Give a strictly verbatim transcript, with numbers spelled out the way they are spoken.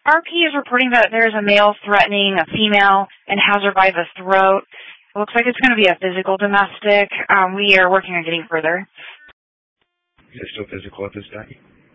R P is reporting that there's a male threatening a female and has her by the throat. It looks like it's going to be a physical domestic. Um, we are working on getting further. Is it still physical at this time?